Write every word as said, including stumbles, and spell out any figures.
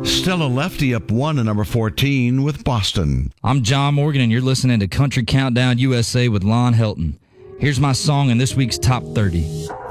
Stella Lefty up one to number fourteen with Boston. I'm John Morgan, and you're listening to Country Countdown U S A with Lon Helton. Here's my song in this week's Top thirty.